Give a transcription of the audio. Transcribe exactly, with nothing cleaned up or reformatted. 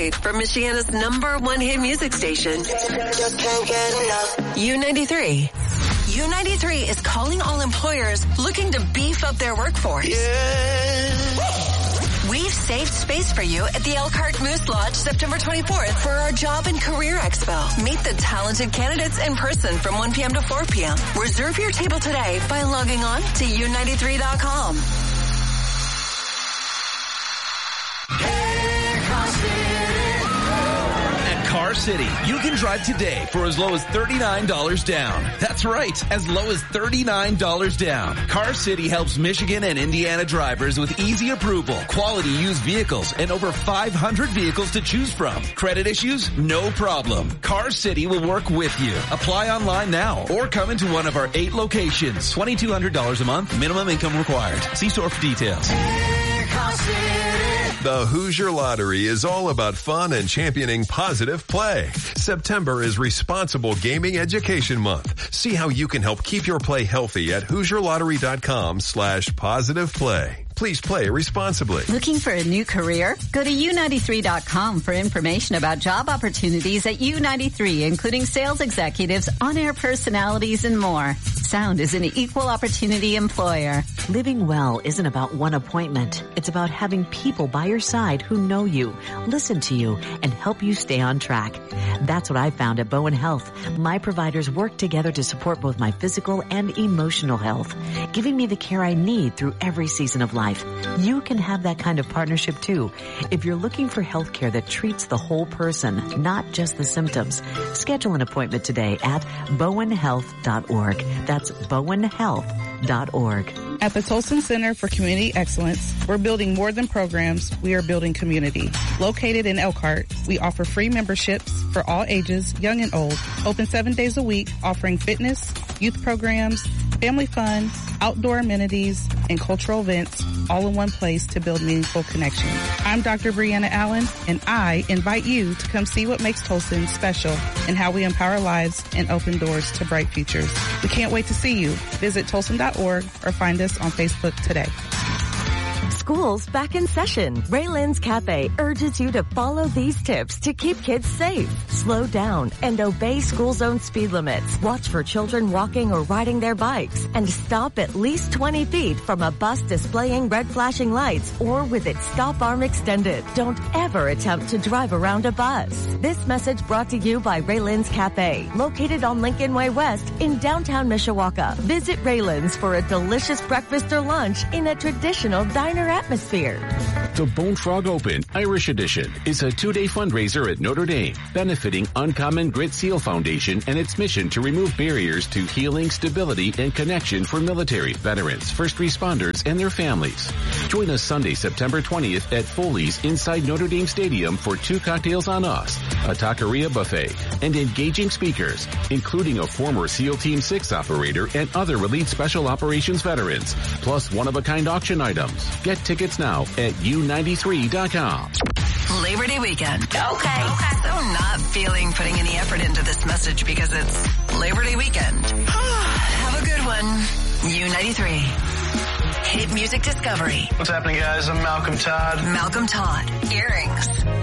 right from Michiana's number one hit music station. Just can't get enough. U ninety-three. U ninety-three is calling all employers looking to beef up their workforce. Yeah. We've saved space for you at the Elkhart Moose Lodge September twenty-fourth for our Job and Career Expo. Meet the talented candidates in person from one p.m. to four p.m. Reserve your table today by logging on to U ninety-three dot com. Car City, you can drive today for as low as thirty-nine dollars down. That's right, as low as thirty-nine dollars down. Car City helps Michigan and Indiana drivers with easy approval, quality used vehicles, and over five hundred vehicles to choose from. Credit issues? No problem. Car City will work with you. Apply online now or come into one of our eight locations. twenty-two hundred dollars a month, minimum income required. See store for details. Car City. The Hoosier Lottery is all about fun and championing positive play. September is Responsible Gaming Education Month. See how you can help keep your play healthy at Hoosier Lottery dot com slash positive play. Please play responsibly. Looking for a new career? Go to U ninety-three dot com for information about job opportunities at U ninety-three, including sales executives, on-air personalities, and more. Sound is an equal opportunity employer. Living well isn't about one appointment. It's about having people by your side who know you, listen to you, and help you stay on track. That's what I found at Bowen Health. My providers work together to support both my physical and emotional health, giving me the care I need through every season of life. You can have that kind of partnership too. If you're looking for health care that treats the whole person, not just the symptoms, schedule an appointment today at bowen health dot org. That's bowen health dot org. At the Tolson Center for Community Excellence, we're building more than programs, we are building community. Located in Elkhart, we offer free memberships for all ages, young and old, open seven days a week, offering fitness, youth programs, family fun, outdoor amenities, and cultural events, all in one place to build meaningful connections. I'm Doctor Brianna Allen, and I invite you to come see what makes Tolson special and how we empower lives and open doors to bright futures. We can't wait to see you. Visit tolson dot org or find us on Facebook today. School's back in session. Raylan's Cafe urges you to follow these tips to keep kids safe. Slow down and obey school zone speed limits. Watch for children walking or riding their bikes. And stop at least twenty feet from a bus displaying red flashing lights or with its stop arm extended. Don't ever attempt to drive around a bus. This message brought to you by Raylan's Cafe, located on Lincoln Way West in downtown Mishawaka. Visit Raylan's for a delicious breakfast or lunch in a traditional diner atmosphere. The Bone Frog Open Irish Edition is a two-day fundraiser at Notre Dame, benefiting Uncommon Grit Seal Foundation and its mission to remove barriers to healing, stability, and connection for military, veterans, first responders, and their families. Join us Sunday, September twentieth at Foley's inside Notre Dame Stadium for two cocktails on us, a taqueria buffet, and engaging speakers, including a former SEAL Team six operator and other elite special operations veterans, plus one-of-a-kind auction items. Get tickets now at U ninety-three dot com. Labor Day weekend. Okay. okay. So not feeling putting any effort into this message because it's Labor Day weekend. Have a good one. U ninety-three. Hit Music Discovery. What's happening, guys? I'm Malcolm Todd. Malcolm Todd. Earrings.